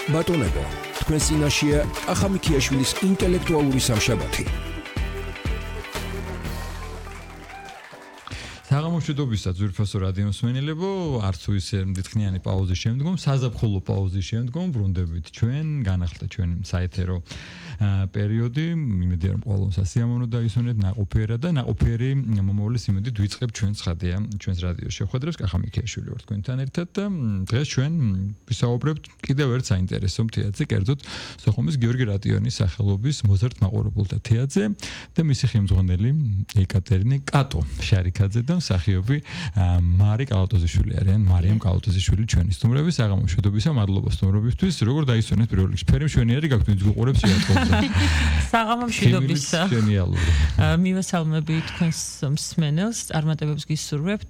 ბატონებო, თქვენ წინაშეა ახამიქიაშვილის ინტელექტუალური სამშაბათი. საღამოშვიდობისა ძვირფასო რადიო მსმენელებო, არც თუ ისე დიდხნიანი პაუზის შემდგომ, საზაფხულო პაუზის შემდგომ ბრუნდებით ჩვენ, განახლდა ჩვენ საეთერო პერიოდი, იმედი რომ ყველას სასიამოვნო დაისვენეთ ნაყოფიერად და ნაყოფიერი მომავლის იმედით ვიწყებთ ჩვენ ცხადია, ჩვენს რადიოს შეხვედრებს ახამიქიაშვილი ვარ თქვენთან ერთად და დღეს ჩვენ ვისაუბრებთ კიდევ ერთ საინტერესო თეატრზე, კერძოდ სოხუმის გიორგი რატიონის სახელობის მოზარდ მაყურებელთა თეატრზე და მისი ხელმძღვანელი ეკატერინე კატო შარიქაძე და მსახიობი მარი კალატოზიშვილი არიან, მარიამ კალატოზიშვილი ჩვენი სტუმრები. საღამოშვიდობისა, მადლობა სტუმრობისთვის. როგორ დაისვენეთ პირველ რიგში? ფერი მშვენიერი გაქვთ, ვინც გუყურებს შეატყობთ. საღამოშვიდობისა. მშვენიალური. მივესალმები თქვენს მსმენელს, წარმატებებს გისურვებთ.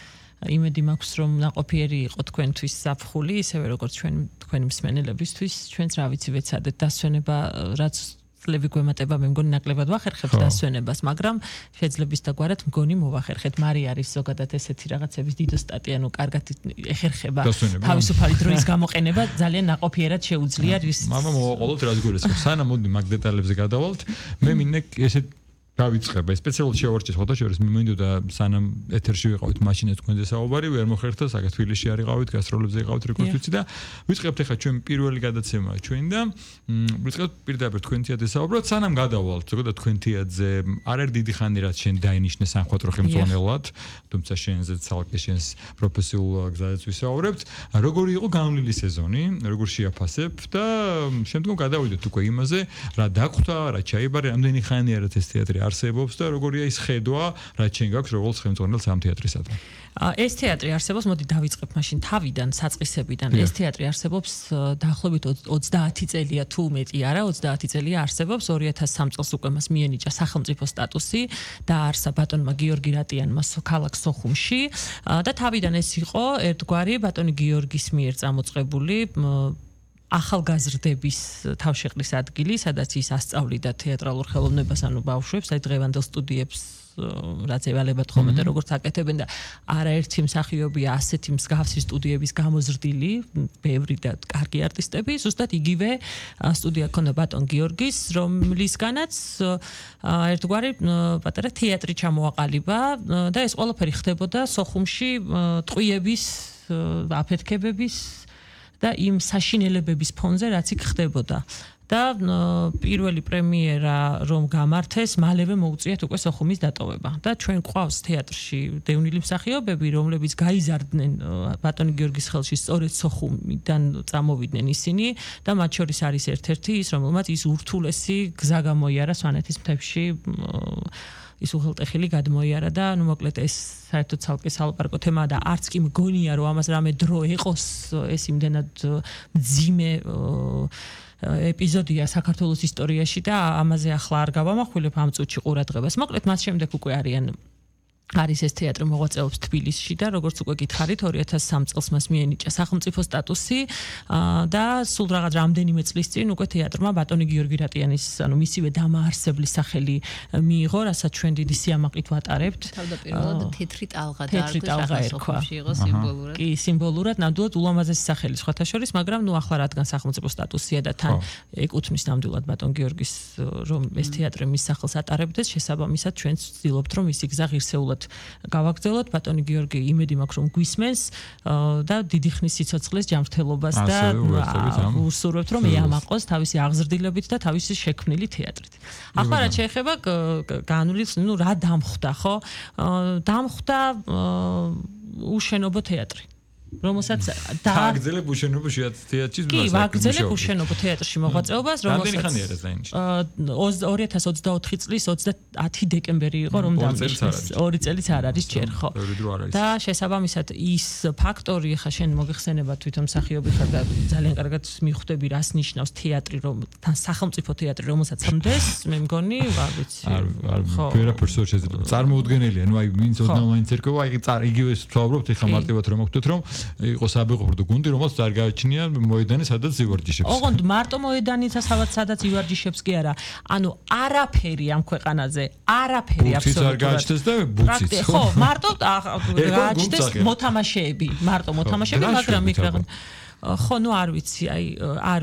იმედი მაქვს, რომ ნაყოფიერი იყო თქვენთვის საფხული, ისევე როგორც თქვენი მსმენელებისთვის. ჩვენც რა ვიცი ვეცადეთ დასვენება, რაც ლევი გვემატება, მე მგონი ნაკლებად ვახერხებთ დასვენებას, მაგრამ შეძლების დაგვარად მგონი მოვახერხეთ. მარი არის ზოგადად ესეთი რაღაცების დიდო სტატია, ნუ კარგად ეხერხება. თავისუფალი დროის გამოყენება ძალიან ნაყოფიერად შეუძლია რის. მამა მოვაყოლოთ რაც გულისხმობს. სანამ მოდი მაგ დეტალებზე გადავალთ, მე მინდა ესეთ დავიწყება. სპეციალურად შევარჩიე ხოთაშორის მინდოდა სანამ ეთერში ვიყავით მაშინაც თქვენზე საუბარი, ვერ მოხერხდა საკეთ თბილისში არიყავით, გასტროლებზე იყავით როგორც ვიცი და ვიწყებთ ახლა ჩვენ პირველი გადაცემა ჩვენ და ვიწყებთ პირდაპირ თქვენ თეატრზე საუბრობთ, სანამ გადავალთ ზოგადად თქვენ თეატრზე არ არის დიდი ხანი რაც შენ დაინიშნე სამხატვრო ხელმძღვანელად, თუმცა შენზე ცალკე შენს პროფესიულ გზაზეც ვისაუბრებთ. როგორი იყო განვლილი სეზონი, როგორ შეაფასებ და შემდგომ გადავიდეთ უკვე იმაზე, რა დაგვხვდა, რა ჩაიბარე, ამდენი ხანია რაც ეს თეატრი არსებობს და როგორია ის ხედვა, რაც შენ გაქვს როგორც ხელმძღვანელს ამ თეატრისადმი. ეს თეატრი არსებობს, მოდი დავიწყებ მაშინ თავიდან, საწყისებიდან. ეს თეატრი არსებობს დაახლოებით 30 წელია თუ მეტი არა, 30 წელია არსებობს. 2003 წელს უკვე მას მიენიჭა სახელმწიფო სტატუსი და არსა ბატონმა გიორგი რატიანმა ქალაქ სოხუმში და თავიდან ეს იყო ერთგვარი ბატონი გიორგის მიერ წამოწყებული ახალგაზრდების თავშეყრის ადგილი, სადაც ის ასწავლიდა თეატრალურ ხელოვნებას, ანუ ბავშვებს, აი დღევანდელ სტუდიებს რაც ევალებათ ხოლმე და როგორც აკეთებენ და არაერთი მსახიობია ასეთი მსგავსი სტუდიების გამოზრდილი, ბევრი და კარგი არტისტები, ზუსტად იგივე სტუდია ქონდა ბატონ გიორგის, რომლისგანაც ერთგვარი პატარა თეატრი ჩამოაყალიბა და ეს ყველაფერი ხდებოდა სოხუმში ტყვიების, აფეთქებების და იმ საშინელებების ფონზე, რაც იქ ხდებოდა. და პირველი პრემიერა რომ გამართეს, მალევე მოუწიათ უკვე სოხუმის დატოვება. და ჩვენ ყავს თეატრში დევნილი მსახიობები, რომლებიც გაიზარდნენ ბატონი გიორგის ხელში, სწორედ სოხუმიდან წამოვიდნენ ისინი და მათ შორის არის ერთ-ერთი ის, რომელმაც ის ურთულესი გზა გამოიარა სვანეთის მთებში, ის უღელტეხილი გადმოიარა და ნუ მოკლედ ეს საერთოდ ცალკე სალაპარაკო თემაა და არც კი მგონია რომ ამას რამე დრო ეყოს ეს იმდენად მძიმე ეპიზოდია საქართველოს ისტორიაში და ამაზე ახლა არ გავამახვილებ ამ წუთში ყურადღებას. მოკლედ მას შემდეგ უკვე არის ეს თეატრი მოღვაწეობს თბილისში და როგორც უკვე გითხარით 2003 წელს მას მიენიჭა სახელმწიფო სტატუსი და სულ რაღაც რამდენიმე წლის წინ უკვე თეატრმა ბატონი გიორგი რატიანის, ანუ მისივე დამაარსებლის სახელი მიიღო, რასაც ჩვენ დიდი სიამაყით ვატარებთ. თავდაპირველად თეთრი ტალღა ერქვა. იყო სიმბოლურად. კი, სიმბოლურად, ნამდვილად ულამაზესი სახელი სხვათა შორის, მაგრამ ნუ ახლა რადგან სახელმწიფო სტატუსია და თან ეკუთვნის ნამდვილად ბატონ გიორგის რომ ეს თეატრი მის სახელს ატარებდეს, შესაბამისად ჩვენც ვცდილობთ რომ მისი გზა ღირსეულად გავაგრძელოთ. ბატონი გიორგი იმედი მაქვს რომ გვისმენს და დიდი ხნის სიცოცხლეს ჯანმრთელობას და ვუსურვებთ რომ ეამაყოს თავისი აღზრდილებით და თავისი შექმნილი თეატრით. ახლა რაც შეეხება განვლილს, ნუ რა დამხვდა, ხო? დამხვდა უშენობო თეატრი. რომელსაც დააგრძელებ უშენობო თეატრში კი, ვაგრძელებ უშენობო თეატრში მოღვაწეობას, რომელსაც 2024 წლის 30 დეკემბერი იყო, რომ დამიშნეს. 2 წელიც არ არის ჯერ, ხო? და შესაბამისად ის ფაქტორი, ხა შენ მოგეხსენება თვითონ მსახიობი ხარ და ძალიან კარგად მიხვდები, რას ნიშნავს თეატრი, რომ თან სახელმწიფო თეატრი, რომელსაც ხმდეს, მე მგონი, არ ვიცი. ხო. ვერაფერს ვერ შეიძლება. წარმოუდგენელია, ნუ აი ვინც ოდნავ მაინც ერქვა, აი იგივე ვსაუბრობთ, ეხლა მარტივად რომ მოხდეთ, რომ იყო საბეღურდო გუნდი, რომელიც არ გააჩნია მოედანი, სადაც ივარჯიშებს. ოღონდ მარტო მოედანიცა, სადაც ივარჯიშებს კი არა. ანუ არაფერი ამ ქვეყანაზე, არაფერი აბსოლუტურად. ბუციც არ გააჩნდეს და ბუციც. ხო, მარტო გააჩნდეს მოთამაშეები, მარტო მოთამაშეები, მაგრამ იქ რა. ხო, ნუ არ ვიცი, აი